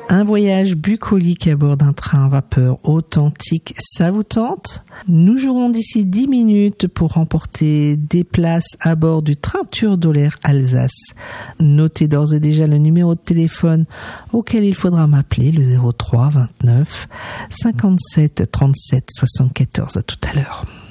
Un voyage bucolique à bord d'un train à vapeur authentique, ça vous tente ? Nous jouerons d'ici 10 minutes pour remporter des places à bord du train Turdolaire Alsace. Notez d'ores et déjà le numéro de téléphone auquel il faudra m'appeler, le 03 29 57 37 74. À tout à l'heure.